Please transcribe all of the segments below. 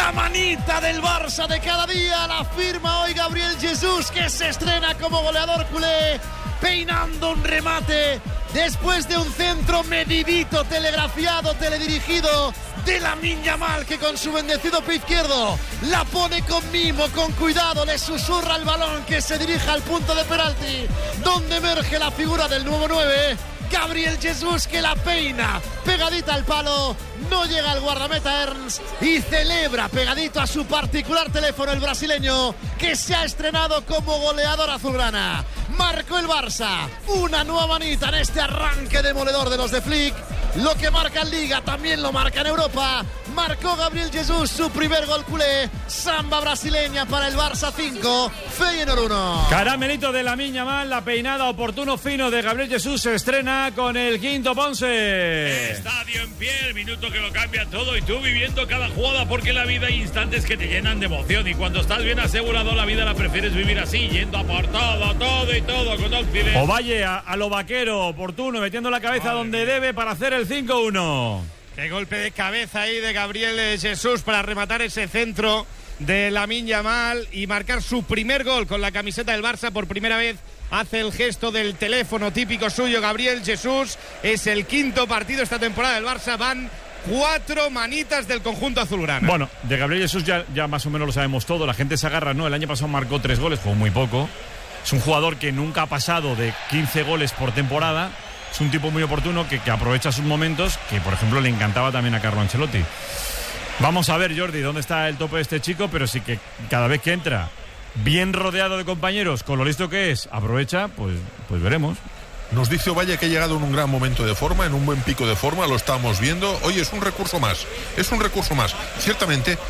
La manita del Barça de cada día la firma hoy Gabriel Jesús, que se estrena como goleador culé, peinando un remate después de un centro medidito, telegrafiado, teledirigido de Lamine Yamal, que con su bendecido pie izquierdo la pone con mimo, con cuidado, le susurra el balón que se dirija al punto de penalti, donde emerge la figura del nuevo 9, Gabriel Jesús, que la peina pegadita al palo, no llega al guardameta Ernst y celebra pegadito a su particular teléfono el brasileño, que se ha estrenado como goleador azulgrana. Marcó el Barça una nueva manita en este arranque demoledor de los de Flick. Lo que marca en Liga también lo marca en Europa. Marcó Gabriel Jesús su primer gol culé. Samba brasileña para el Barça 5, Feyenoord 1. Caramelito de Lamine Yamal, la peinada oportuno fino de Gabriel Jesús se estrena con el quinto Ponce. Estadio en pie, el minuto que lo cambia todo y tú viviendo cada jugada, porque en la vida hay instantes que te llenan de emoción y cuando estás bien asegurado la vida la prefieres vivir así, yendo a por todo y todo con Occident. Ovalle a lo vaquero, oportuno, metiendo la cabeza donde debe para hacer el 5-1. Qué golpe de cabeza ahí de Gabriel Jesús para rematar ese centro de Lamine Yamal y marcar su primer gol con la camiseta del Barça. Por primera vez hace el gesto del teléfono típico suyo Gabriel Jesús. Es el quinto partido esta temporada del Barça. Van 4 manitas del conjunto azulgrana. Bueno, de Gabriel Jesús ya más o menos lo sabemos todo. La gente se agarra, ¿no? El año pasado marcó 3 goles, jugó muy poco. Es un jugador que nunca ha pasado de 15 goles por temporada. Es un tipo muy oportuno que aprovecha sus momentos, que por ejemplo le encantaba también a Carlo Ancelotti. Vamos a ver, Jordi, dónde está el tope de este chico, pero sí que cada vez que entra bien rodeado de compañeros, con lo listo que es, aprovecha, pues veremos. Nos dice Ovalle que ha llegado en un gran momento de forma, en un buen pico de forma, lo estamos viendo. Oye, es un recurso más. Ciertamente,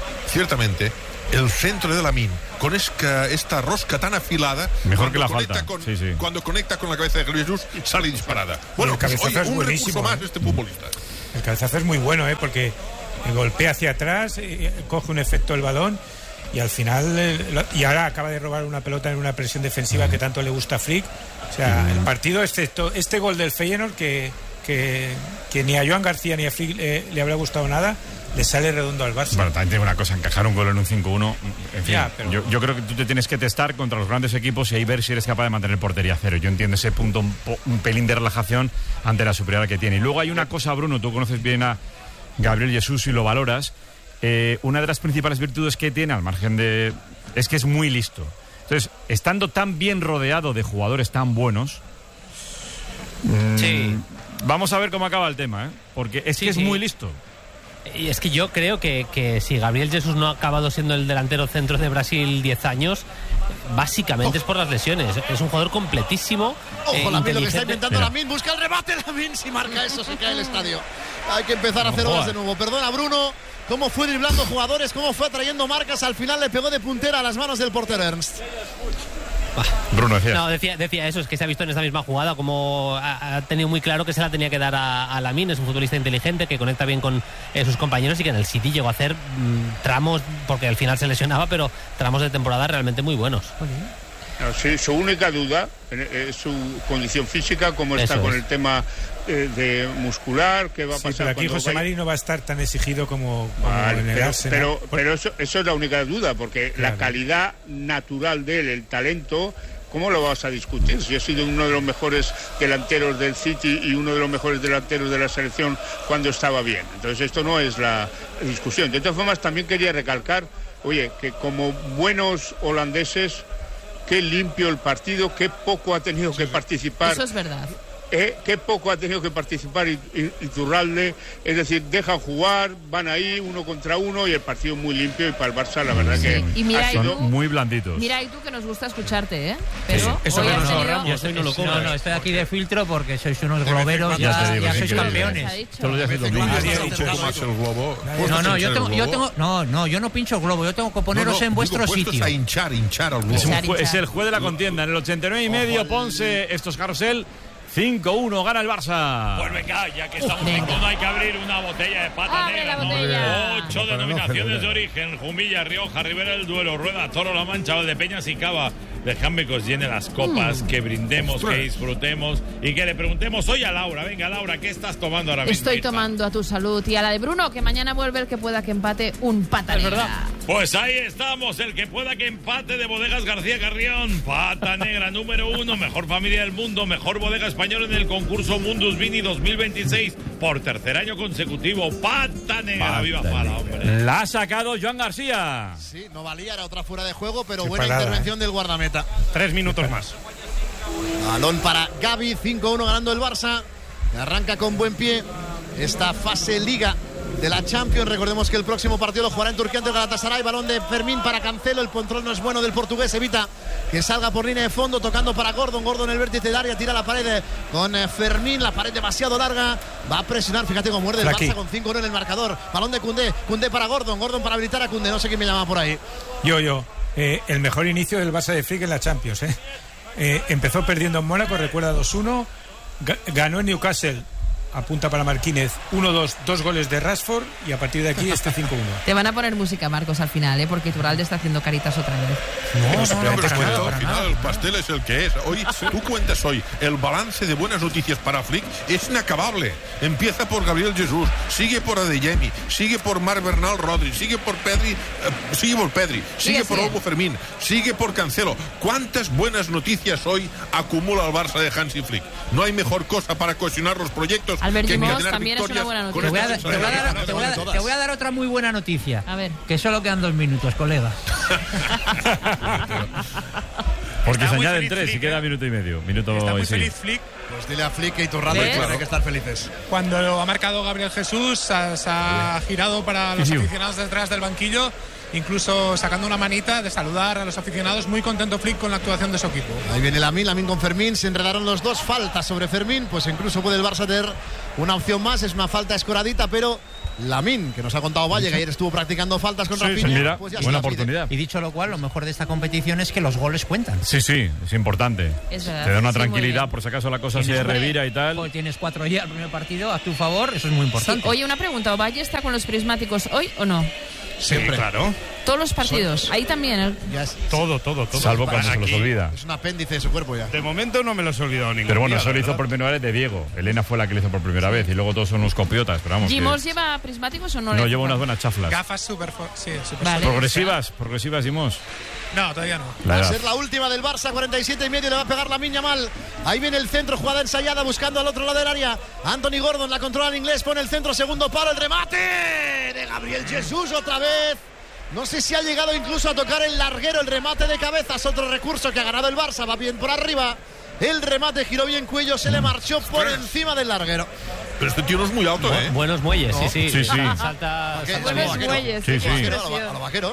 el centro de Lamine, con esta rosca tan afilada, mejor que la falta. Cuando conecta con la cabeza de Gabriel Jesús, sale disparada. Bueno, el cabezazo oye, es un buenísimo, recurso más este futbolista. El cabezazo es muy bueno, porque golpea hacia atrás, coge un efecto el balón y al final y ahora acaba de robar una pelota en una presión defensiva que tanto le gusta a Flick. O sea, el partido, excepto este gol del Feyenoord que ni a Joan García ni a Flick le habrá gustado nada, le sale redondo al Barça. Bueno, también tengo una cosa, encajar un gol en un 5-1, en fin, yo creo que tú te tienes que testar contra los grandes equipos y ahí ver si eres capaz de mantener portería cero. Yo entiendo ese punto, un pelín de relajación ante la superioridad que tiene. Y luego hay una cosa, Bruno, tú conoces bien a Gabriel Jesús y lo valoras. Una de las principales virtudes que tiene, al margen de... es que es muy listo. Entonces, estando tan bien rodeado de jugadores tan buenos... sí. Vamos a ver cómo acaba el tema, porque es que es muy listo. Y es que yo creo que si Gabriel Jesús no ha acabado siendo el delantero centro de Brasil 10 años, básicamente es por las lesiones. Es un jugador completísimo. Ojo, Lamine, lo que está intentando Lamine, busca el remate, Lamine, si marca eso se cae el estadio. Hay que empezar a hacer goles de nuevo. Perdona, Bruno, cómo fue driblando jugadores, cómo fue atrayendo marcas, al final le pegó de puntera a las manos del portero Ernst. Bruno decía. No, decía eso, es que se ha visto en esta misma jugada como ha tenido muy claro que se la tenía que dar a Lamine. Es un futbolista inteligente que conecta bien con sus compañeros y que en el City llegó a hacer tramos, porque al final se lesionaba, pero tramos de temporada realmente muy buenos. Sí, su única duda es su condición física, cómo está con el tema de muscular, qué va a pasar. Pero aquí José Mari no va a estar tan exigido como en el Arsenal. Pero eso es la única duda, porque la calidad natural de él, el talento, ¿cómo lo vas a discutir? Si ha sido uno de los mejores delanteros del City y uno de los mejores delanteros de la selección cuando estaba bien. Entonces esto no es la discusión. De todas formas, también quería recalcar, oye, que como buenos holandeses, qué limpio el partido, qué poco ha tenido que participar. Eso es verdad. Qué poco ha tenido que participar Iturralde, es decir, dejan jugar, van ahí uno contra uno y el partido muy limpio, y para el Barça la verdad que y mira, son muy blanditos. Mira, y tú que nos gusta escucharte, pero eso que nos ahorramos. No, estoy aquí de filtro porque sois unos globeros, ya sois campeones. Nadie ha dicho cómo hace el globo. Yo no pincho el globo, yo tengo que poneros en vuestro sitio. A hinchar al globo. Es el juez de la contienda. En el 89,5, Ponce, esto es Carrusel. 5-1, gana el Barça. Pues venga, ya que estamos en hay que abrir una botella de pata negra. 8 denominaciones de origen: Jumilla, Rioja, Ribera del Duero, Rueda, Toro, La Mancha, Valdepeñas y Cava. dejadme que os llene las copas, que brindemos, que disfrutemos y que le preguntemos hoy a Laura. Venga, Laura, ¿qué estás tomando ahora mismo? Estoy tomando a tu salud y a la de Bruno, que mañana vuelve el que pueda que empate un pata negra. ¿Verdad? Pues ahí estamos, el que pueda que empate de Bodegas García Carrión. Pata negra número 1, mejor familia del mundo, mejor bodega española en el concurso Mundus Vini 2026 por tercer año consecutivo. Pata negra, viva Fala, hombre. La ha sacado Joan García. Sí, no valía, era otra fuera de juego, pero Qué buena parada, intervención del guardameta. 3 minutos más. Balón para Gavi, 5-1 ganando el Barça. Que arranca con buen pie esta fase Liga de la Champions. Recordemos que el próximo partido lo jugará en Turquía ante el Galatasaray. Balón de Fermín para Cancelo. El control no es bueno del portugués. Evita que salga por línea de fondo. Tocando para Gordon. Gordon en el vértice del área. Tira la pared con Fermín. La pared demasiado larga. Va a presionar. Fíjate cómo muerde el Barça con 5-1 en el marcador. Balón de Koundé. Koundé para Gordon. Gordon para habilitar a Koundé. No sé quién me llama por ahí. Yo. El mejor inicio del Barça de Flick en la Champions. Empezó perdiendo en Mónaco, recuerda 2-1. Ganó en Newcastle. Apunta para Marquínez 1-2, 2 goles de Rashford y a partir de aquí 5-1. Te van a poner música, Marcos, al final, porque Iturralde está haciendo caritas otra vez. Al final el pastel es el que es. Hoy tú cuentas hoy el balance de buenas noticias para Flick es inacabable. Empieza por Gabriel Jesús, sigue por Adeyemi, sigue por Marc Bernal Rodri, sigue por Pedri, sigue por Olmo Fermín, sigue por Cancelo. ¿Cuántas buenas noticias hoy acumula el Barça de Hansi Flick? No hay mejor cosa para cohesionar los proyectos. Albert Gimos también es una buena noticia. Te voy a dar otra muy buena noticia. A ver. Que solo quedan 2 minutos, colega. Porque se añaden 3 y queda minuto y medio. Está muy feliz Flick. Pues dile a Flick que Iturralde tiene que estar felices. Cuando ha marcado Gabriel Jesús, se ha girado para los aficionados detrás del banquillo, incluso sacando una manita de saludar a los aficionados. Muy contento Flick con la actuación de su equipo. Ahí viene Lamine con Fermín, se enredaron los dos, falta sobre Fermín, pues incluso puede el Barça tener una opción más, es una falta escoradita, pero Lamine, que nos ha contado Valle, que ayer estuvo practicando faltas con Rafinha, mira, pues ya buena oportunidad. Y dicho lo cual, lo mejor de esta competición es que los goles cuentan. Sí, es importante. Es verdad, te da una sí, tranquilidad por si acaso la cosa se revira y tal. Pues tienes 4 ya el primer partido a tu favor, eso es muy importante. Sí. Oye, una pregunta, ¿Valle está con los prismáticos hoy o no? Siempre. Sí, claro. Todos los partidos, ahí también. Todo. Salvo cuando se los olvida. Es un apéndice de su cuerpo ya. De momento no me los he olvidado ninguno. Pero bueno, eso lo hizo por primera vez de Diego. Elena fue la que lo hizo por primera vez y luego todos son unos copiotas. Pero vamos. ¿Gimos lleva prismáticos o no? No, lleva unas buenas chaflas. Gafas super vale. Progresivas, Gimos. No, todavía no. Va a ser la última del Barça, 47,5, le va a pegar Lamine Yamal. Ahí viene el centro, jugada ensayada, buscando al otro lado del área. Anthony Gordon la controla en inglés, pone el centro, segundo palo, el remate de Gabriel Jesús otra vez. No sé si ha llegado incluso a tocar el larguero, el remate de cabezas, otro recurso que ha ganado el Barça, va bien por arriba. El remate giró bien cuello, se le marchó por encima del larguero. Pero este tío no es muy alto, ¿eh? Buenos muelles, no. sí. Salta buenos muelles, sí. A lo vaquero.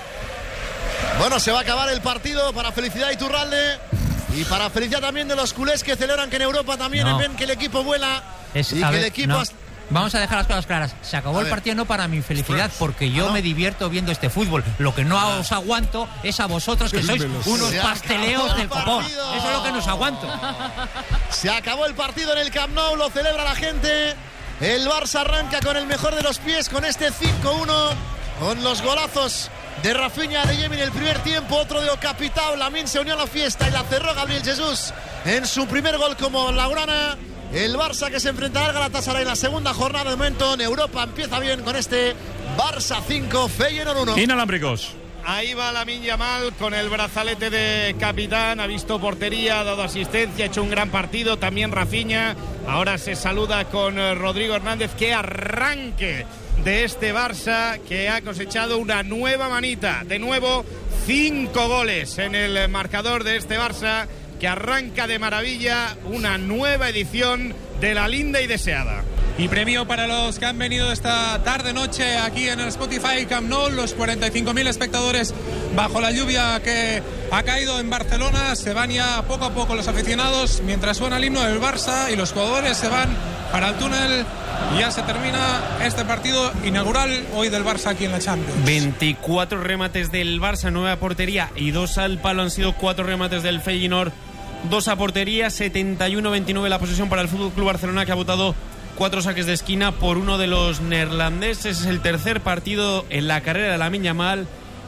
Bueno, se va a acabar el partido para felicidad de Iturralde y para felicidad también de los culés que celebran que en Europa también ven que el equipo vuela y que el equipo... Vamos a dejar las cosas claras. Se acabó el partido no para mi felicidad, porque yo me divierto viendo este fútbol. Lo que no os aguanto es a vosotros, que sois unos pasteleos del copón. Eso es lo que nos aguanto. Se acabó el partido en el Camp Nou, lo celebra la gente. El Barça arranca con el mejor de los pies, con este 5-1, con los golazos de Rafinha, de Yemi en el primer tiempo, otro de Ocapitao. Lamine se unió a la fiesta y la cerró Gabriel Jesús en su primer gol como laurana. El Barça que se enfrentará al Galatasaray en la segunda jornada. De momento en Europa empieza bien con este Barça 5, Feyenoord 1. Inalámbricos. Ahí va Lamine Yamal con el brazalete de capitán, ha visto portería, ha dado asistencia, ha hecho un gran partido, también Rafinha. Ahora se saluda con Rodrigo Hernández. ¡Qué arranque de este Barça, que ha cosechado una nueva manita! De nuevo 5 goles en el marcador de este Barça, que arranca de maravilla una nueva edición de la linda y deseada. Y premio para los que han venido esta tarde-noche aquí en el Spotify Camp Nou, los 45.000 espectadores bajo la lluvia que ha caído en Barcelona. Se van ya poco a poco los aficionados mientras suena el himno del Barça y los jugadores se van para el túnel. Y ya se termina este partido inaugural hoy del Barça aquí en la Champions. 24 remates del Barça, 9 a portería y 2 al palo. Han sido 4 remates del Feyenoord, 2 a portería. 71-29 la posesión para el FC Barcelona, que ha votado 4 saques de esquina por uno de los neerlandeses. Es el tercer partido en la carrera de Lamine Yamal.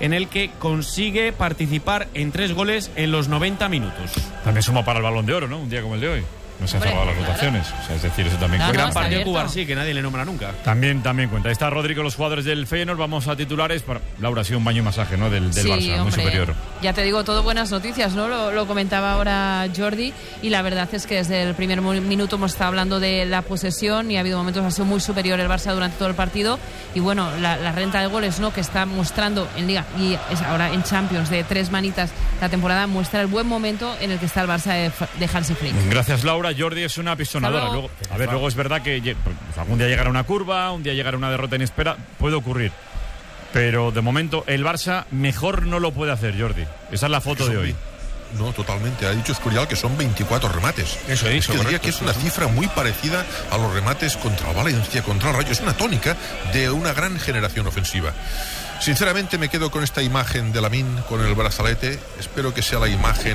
en el que consigue participar en 3 goles en los 90 minutos. También suma para el Balón de Oro, ¿no? Un día como el de hoy. No se han salvado las rotaciones. O sea, es decir, eso también cuenta. Gran partido Cubarsí, que nadie le nombra nunca. También cuenta. Ahí está Rodri con los jugadores del Feyenoord. Vamos a titulares. Laura, ha sido un baño y masaje, ¿no? Del sí, Barça, hombre, muy superior. Ya te digo, todo buenas noticias, ¿no? Lo comentaba ahora Jordi, y la verdad es que desde el primer minuto hemos estado hablando de la posesión y ha habido momentos, ha sido muy superior el Barça durante todo el partido. Y bueno, la renta de goles, ¿no?, que está mostrando en Liga y es ahora en Champions de 3 manitas la temporada, muestra el buen momento en el que está el Barça de Hansi Flick. Gracias, Laura. Jordi es una pisonadora. Luego es verdad que algún día llegará una curva, un día llegará una derrota inesperada, puede ocurrir. Pero de momento el Barça mejor no lo puede hacer, Jordi. Esa es la foto de hoy. No, totalmente. Ha dicho Escurial que son 24 remates. Eso es. Que diría que es una cifra muy parecida a los remates contra el Valencia, contra el Rayo. Es una tónica de una gran generación ofensiva. Sinceramente me quedo con esta imagen de Lamine con el brazalete. Espero que sea la imagen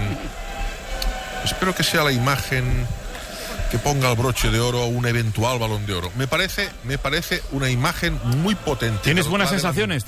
que ponga el broche de oro a un eventual Balón de Oro. Me parece una imagen muy potente. ¿Tienes buenas sensaciones?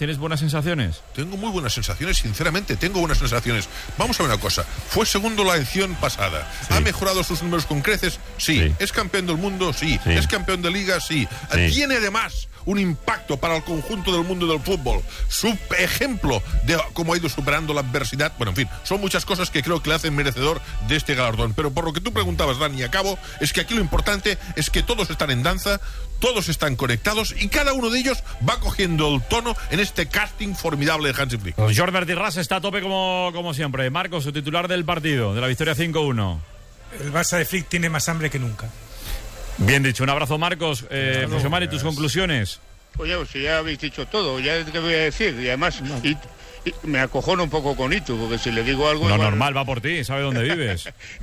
Tengo muy buenas sensaciones, sinceramente, tengo buenas sensaciones. Vamos a ver una cosa. Fue segundo la edición pasada. Sí. ¿Ha mejorado sus números con creces? Sí. ¿Es campeón del mundo? Sí. ¿Es campeón de liga? Sí. Tiene además un impacto para el conjunto del mundo del fútbol. Su ejemplo de cómo ha ido superando la adversidad. Bueno, en fin, son muchas cosas que creo que le hacen merecedor de este galardón. Pero por lo que tú preguntabas, Dani, a cabo, es que aquí lo importante es que todos están en danza, todos están conectados y cada uno de ellos va cogiendo el tono en este casting formidable de Hansi Flick. Jordi Bertirras está a tope como siempre. Marcos, su titular del partido, de la victoria 5-1. El Barça de Flick tiene más hambre que nunca. Bien dicho, un abrazo, Marcos. José Mari, tus conclusiones. Oye, pues ya habéis dicho todo, ya te voy a decir. Y además, y me acojono un poco con Itu, porque si le digo algo... Lo normal, va por ti, sabe dónde vives.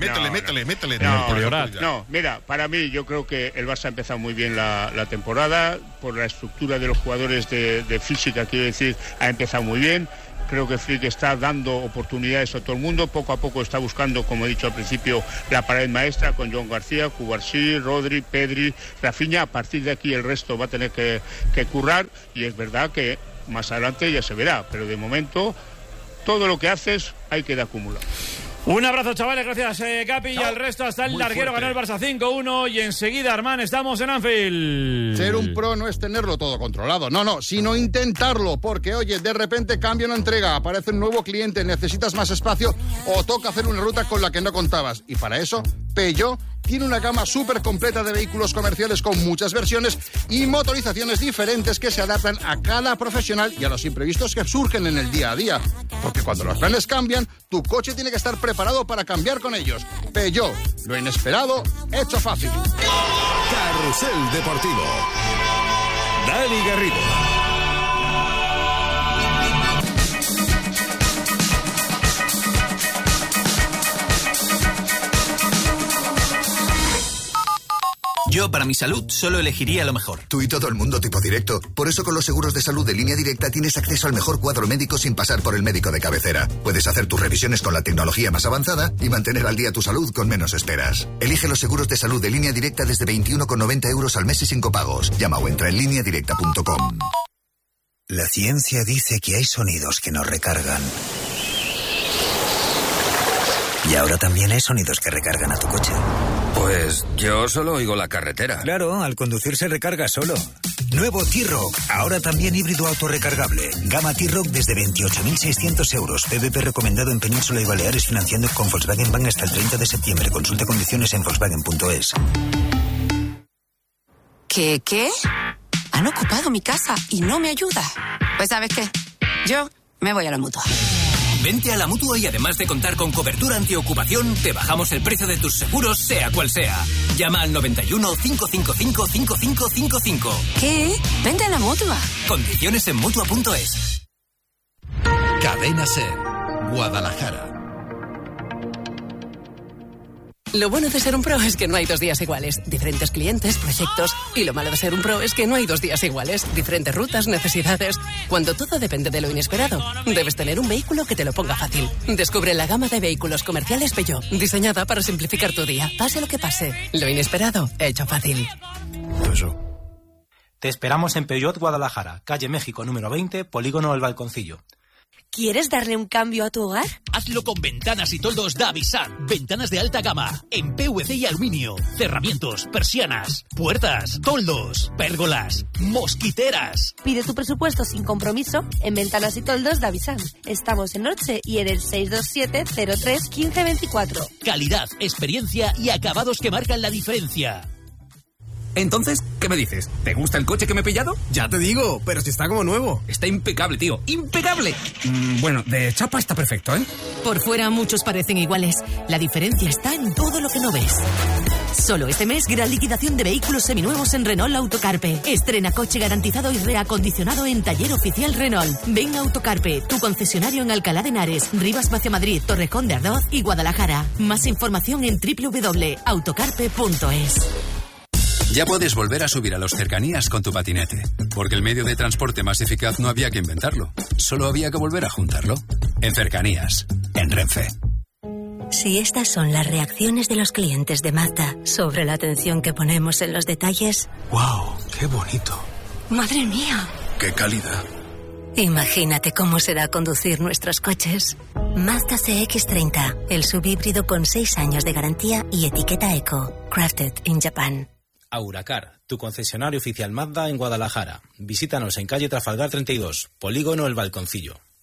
Métele. No, mira, para mí yo creo que el Barça ha empezado muy bien la temporada, por la estructura de los jugadores de física, quiero decir, ha empezado muy bien. Creo que Flick está dando oportunidades a todo el mundo. Poco a poco está buscando, como he dicho al principio, la pared maestra con Joan García, Cubarsí, Rodri, Pedri, Rafinha. A partir de aquí el resto va a tener que currar. Y es verdad que más adelante ya se verá. Pero de momento, todo lo que haces hay que de acumular. Un abrazo, chavales, gracias Capi. Y al resto hasta el larguero. Ganó el Barça 5-1 y enseguida, Armán, estamos en Anfield. Ser un pro no es tenerlo todo controlado, no, sino intentarlo, porque oye, de repente cambia una entrega, aparece un nuevo cliente, necesitas más espacio o toca hacer una ruta con la que no contabas. Y para eso, Peugeot tiene una gama súper completa de vehículos comerciales con muchas versiones y motorizaciones diferentes que se adaptan a cada profesional y a los imprevistos que surgen en el día a día. Porque cuando los planes cambian, tu coche tiene que estar preparado para cambiar con ellos. Peugeot, lo inesperado, hecho fácil. Carrusel Deportivo. Dani Garrido. Yo, para mi salud, solo elegiría lo mejor. Tú y todo el mundo tipo directo. Por eso con los seguros de salud de Línea Directa tienes acceso al mejor cuadro médico sin pasar por el médico de cabecera. Puedes hacer tus revisiones con la tecnología más avanzada y mantener al día tu salud con menos esperas. Elige los seguros de salud de Línea Directa desde 21,90 € al mes y sin copagos. Llama o entra en lineadirecta.com. La ciencia dice que hay sonidos que nos recargan. Y ahora también hay sonidos que recargan a tu coche. Pues yo solo oigo la carretera. Claro, al conducir se recarga solo. Nuevo T-Roc, ahora también híbrido autorrecargable. Gama T-Roc desde 28.600 €. PVP recomendado en Península y Baleares, financiando con Volkswagen Bank hasta el 30 de septiembre. Consulta condiciones en Volkswagen.es. ¿Qué? Han ocupado mi casa y no me ayuda. Pues ¿sabes qué? Yo me voy a la Mutua. Vente a la Mutua y además de contar con cobertura antiocupación, te bajamos el precio de tus seguros, sea cual sea. Llama al 91 555 5555. ¿Qué? Vente a la Mutua. Condiciones en Mutua.es. Cadena SER, Guadalajara. Lo bueno de ser un pro es que no hay 2 días iguales. Diferentes clientes, proyectos. Y lo malo de ser un pro es que no hay 2 días iguales. Diferentes rutas, necesidades. Cuando todo depende de lo inesperado, debes tener un vehículo que te lo ponga fácil. Descubre la gama de vehículos comerciales Peugeot, diseñada para simplificar tu día. Pase lo que pase. Lo inesperado, hecho fácil. Te esperamos en Peugeot Guadalajara, calle México número 20, Polígono El Balconcillo. ¿Quieres darle un cambio a tu hogar? Hazlo con Ventanas y Toldos Davisan. Ventanas de alta gama, en PVC y aluminio. Cerramientos, persianas, puertas, toldos, pérgolas, mosquiteras. Pide tu presupuesto sin compromiso en Ventanas y Toldos Davisan. Estamos en Orche y en el 627 03 15 24. Calidad, experiencia y acabados que marcan la diferencia. Entonces, ¿qué me dices? ¿Te gusta el coche que me he pillado? Ya te digo, pero si está como nuevo. Está impecable, tío. ¡Impecable! Bueno, de chapa está perfecto, ¿eh? Por fuera muchos parecen iguales. La diferencia está en todo lo que no ves. Solo este mes, gran liquidación de vehículos seminuevos en Renault Autocarpe. Estrena coche garantizado y reacondicionado en Taller Oficial Renault. Ven a Autocarpe, tu concesionario en Alcalá de Henares, Rivas Vacia Madrid, Torrejón de Ardoz y Guadalajara. Más información en www.autocarpe.es. Ya puedes volver a subir a los cercanías con tu patinete, porque el medio de transporte más eficaz no había que inventarlo, solo había que volver a juntarlo. En Cercanías, en Renfe. Si estas son las reacciones de los clientes de Mazda sobre la atención que ponemos en los detalles... ¡Wow! ¡Qué bonito! ¡Madre mía! ¡Qué calidad! Imagínate cómo será conducir nuestros coches. Mazda CX-30, el subhíbrido con 6 años de garantía y etiqueta Eco. Crafted in Japan. Auracar, tu concesionario oficial Mazda en Guadalajara. Visítanos en calle Trafalgar 32, Polígono El Balconcillo.